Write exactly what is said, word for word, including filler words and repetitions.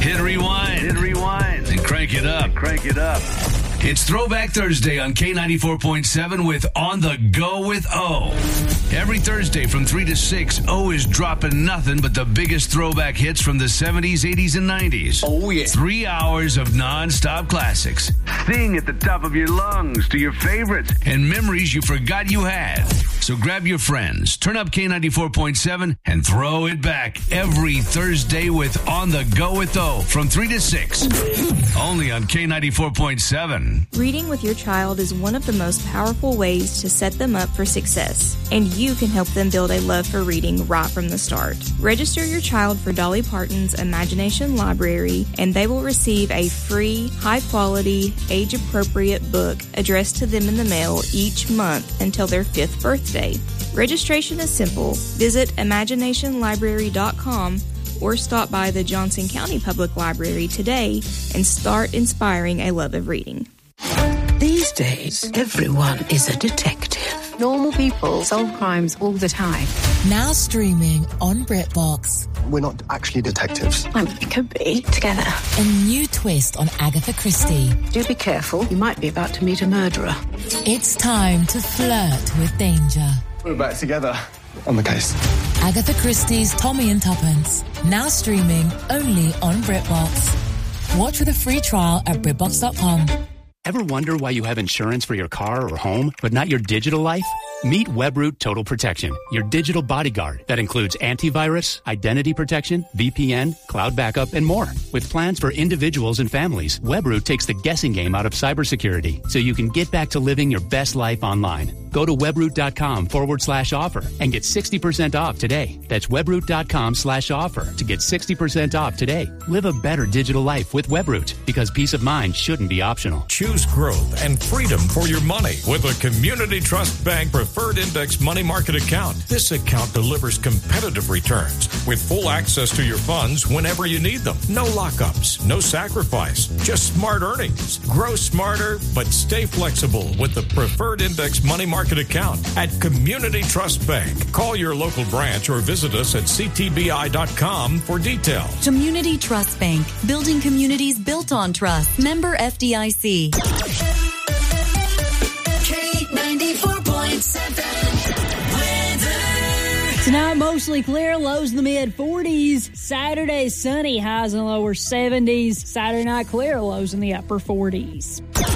Hit rewind. Hit rewind. And crank it up. And crank it up. It's Throwback Thursday on K ninety-four point seven with On the Go with O. Every Thursday from three to six, O is dropping nothing but the biggest throwback hits from the seventies, eighties, and nineties. Oh, yeah. Three hours of non-stop classics. Sing at the top of your lungs to your favorites and memories you forgot you had. So grab your friends, turn up K ninety-four point seven, and throw it back every Thursday with On the Go with O from three to six. Only on K ninety-four point seven. Reading with your child is one of the most powerful ways to set them up for success, and you can help them build a love for reading right from the start. Register your child for Dolly Parton's Imagination Library, and they will receive a free, high-quality, age-appropriate book addressed to them in the mail each month until their fifth birthday. Registration is simple. Visit imagination library dot com or stop by the Johnson County Public Library today and start inspiring a love of reading. These days, everyone is a detective. Normal people solve crimes all the time. Now streaming on BritBox. We're not actually detectives. Um, we could be together. A new twist on Agatha Christie. Do be careful. You might be about to meet a murderer. It's time to flirt with danger. We're back together on the case. Agatha Christie's Tommy and Tuppence. Now streaming only on BritBox. Watch with a free trial at Britbox dot com. Ever wonder why you have insurance for your car or home, but not your digital life? Meet Webroot Total Protection, your digital bodyguard that includes antivirus, identity protection, V P N, cloud backup, and more. With plans for individuals and families, Webroot takes the guessing game out of cybersecurity so you can get back to living your best life online. Go to webroot.com forward slash offer and get sixty percent off today. That's webroot.com slash offer to get sixty percent off today. Live a better digital life with Webroot, because peace of mind shouldn't be optional. Choose growth and freedom for your money with a Community Trust Bank Preferred Index Money Market account. This account delivers competitive returns with full access to your funds whenever you need them. No lockups, no sacrifice, just smart earnings. Grow smarter, but stay flexible with the Preferred Index Money Market account at Community Trust Bank. Call your local branch or visit us at c t b i dot com for details. Community Trust Bank, building communities built on trust. Member F D I C. K ninety-four point seven weather. Tonight, mostly clear, lows in the mid forties. Saturday, sunny, highs in the lower seventies. Saturday night, clear, lows in the upper forties.